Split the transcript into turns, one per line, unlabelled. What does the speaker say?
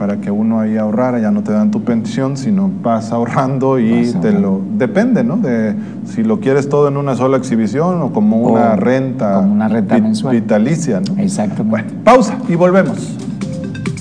para que uno ahí ahorrara, ya no te dan tu pensión, sino vas ahorrando y depende, ¿no? De si lo quieres todo en una sola exhibición o como una renta
mensual.
Vitalicia, ¿no?
Exactamente.
Bueno, pausa y volvemos.